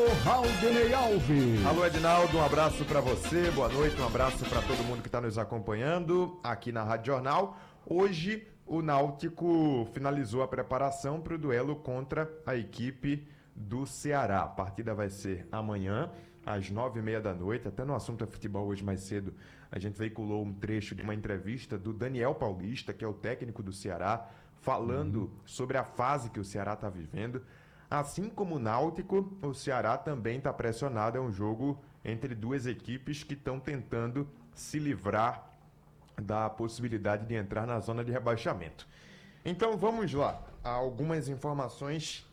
Raudinei Alves. Alô, Edinaldo, um abraço para você, boa noite, um abraço para todo mundo que está nos acompanhando aqui na Rádio Jornal. Hoje, o Náutico finalizou a preparação para o duelo contra a equipe do Ceará. A partida vai ser amanhã, às 9h30 da noite. Até no assunto é futebol, hoje mais cedo, a gente veiculou um trecho de uma entrevista do Daniel Paulista, que é o técnico do Ceará, falando sobre a fase que o Ceará está vivendo. Assim como o Náutico, o Ceará também está pressionado. É um jogo entre duas equipes que estão tentando se livrar da possibilidade de entrar na zona de rebaixamento. Então vamos lá, há algumas informações